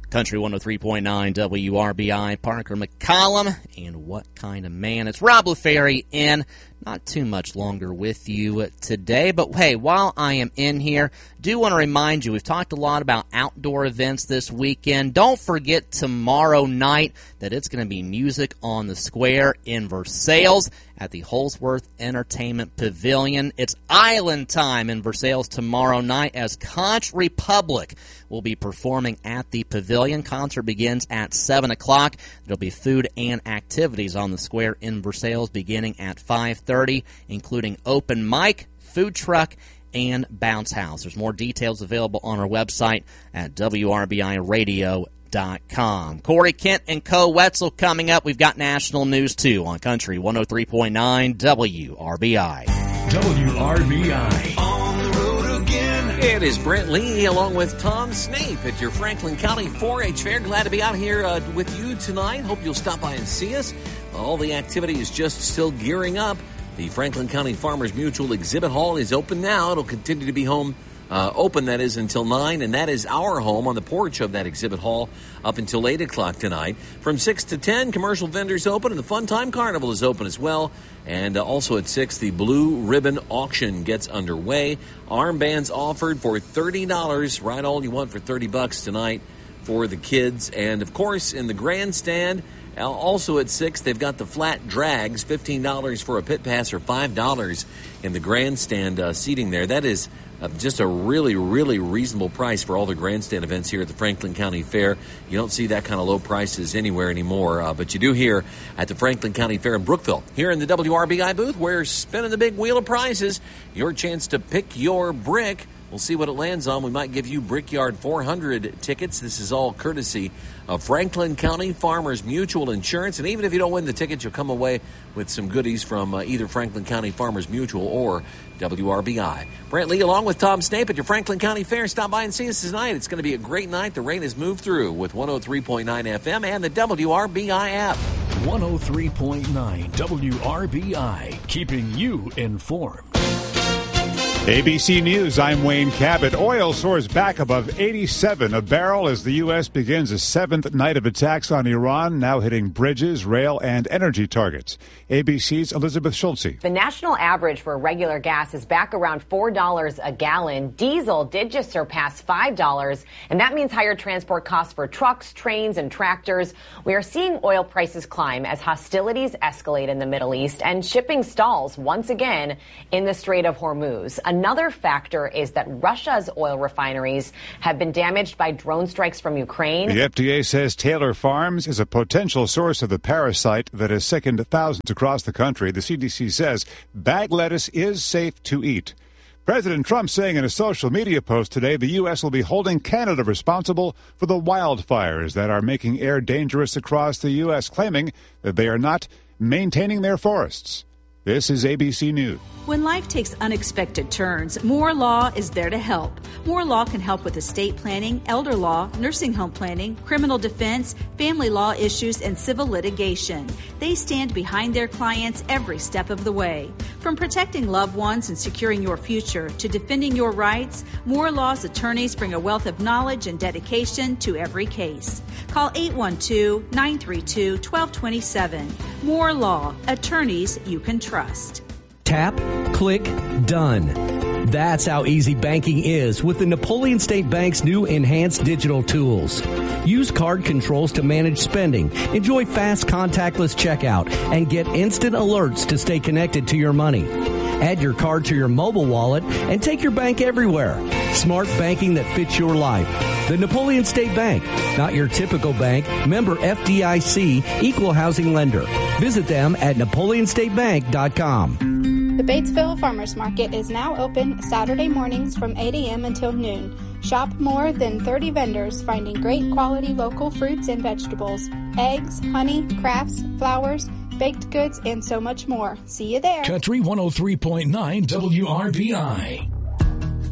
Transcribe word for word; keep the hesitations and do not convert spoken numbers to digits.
Country one oh three point nine W R B I, Parker McCollum, and What Kind of Man? It's Rob LaFerry in. Not too much longer with you today, but hey, while I am in here, do want to remind you, we've talked a lot about outdoor events this weekend. Don't forget tomorrow night that it's going to be Music on the Square in Versailles at the Holsworth Entertainment Pavilion. It's Island Time in Versailles tomorrow night as Conch Republic will be performing at the pavilion. Concert begins at seven o'clock. There'll be food and activities on the square in Versailles beginning at five thirty, including open mic, food truck, and bounce house. There's more details available on our website at W R B I radio dot com. Corey Kent and Co. Wetzel coming up. We've got national news, too, on Country one oh three point nine W R B I. W R B I. On the road again. It is Brent Lee along with Tom Snape at your Franklin County four H Fair. Glad to be out here uh, with you tonight. Hope you'll stop by and see us. All the activity is just still gearing up. The Franklin County Farmers Mutual Exhibit Hall is open now. It'll continue to be home uh, open, that is, until nine, and that is our home on the porch of that exhibit hall up until eight o'clock tonight. From six to ten, commercial vendors open, and the Fun Time Carnival is open as well. And uh, also at six, the Blue Ribbon Auction gets underway. Armbands offered for thirty dollars. Ride all you want for thirty bucks tonight for the kids. And, of course, in the grandstand, also at six, they've got the flat drags, fifteen dollars for a pit pass or five dollars in the grandstand uh, seating there. That is uh, just a really, really reasonable price for all the grandstand events here at the Franklin County Fair. You don't see that kind of low prices anywhere anymore, uh, but you do here at the Franklin County Fair in Brookville. Here in the W R B I booth, we're spinning the big wheel of prizes. Your chance to pick your brick. We'll see what it lands on. We might give you Brickyard four hundred tickets. This is all courtesy of Franklin County Farmers Mutual Insurance. And even if you don't win the tickets, you'll come away with some goodies from uh, either Franklin County Farmers Mutual or W R B I. Brent Lee along with Tom Snape at your Franklin County Fair. Stop by and see us tonight. It's going to be a great night. The rain has moved through with one oh three point nine F M and the W R B I app. one oh three point nine W R B I, keeping you informed. A B C News, I'm Wayne Cabot. Oil soars back above eighty-seven a barrel as the U S begins a seventh night of attacks on Iran, now hitting bridges, rail, and energy targets. A B C's Elizabeth Schulze. The national average for regular gas is back around four dollars a gallon. Diesel did just surpass five dollars, and that means higher transport costs for trucks, trains, and tractors. We are seeing oil prices climb as hostilities escalate in the Middle East and shipping stalls once again in the Strait of Hormuz. Another factor is that Russia's oil refineries have been damaged by drone strikes from Ukraine. The F D A says Taylor Farms is a potential source of the parasite that has sickened thousands across the country. The C D C says bag lettuce is safe to eat. President Trump saying in a social media post today the U S will be holding Canada responsible for the wildfires that are making air dangerous across the U S, claiming that they are not maintaining their forests. This is A B C News. When life takes unexpected turns, Moore Law is there to help. Moore Law can help with estate planning, elder law, nursing home planning, criminal defense, family law issues, and civil litigation. They stand behind their clients every step of the way. From protecting loved ones and securing your future to defending your rights, Moore Law's attorneys bring a wealth of knowledge and dedication to every case. Call eight one two, nine three two, one two two seven. Moore Law, attorneys you can trust. Tap, click, done. That's how easy banking is with the Napoleon State Bank's new enhanced digital tools. Use card controls to manage spending, enjoy fast contactless checkout, and get instant alerts to stay connected to your money. Add your card to your mobile wallet and take your bank everywhere. Smart banking that fits your life. The Napoleon State Bank, not your typical bank. Member F D I C, equal housing lender. Visit them at napoleon state bank dot com. The Batesville Farmers Market is now open Saturday mornings from eight a.m. until noon. Shop more than thirty vendors finding great quality local fruits and vegetables, eggs, honey, crafts, flowers, baked goods, and so much more. See you there. Country one oh three point nine W R B I.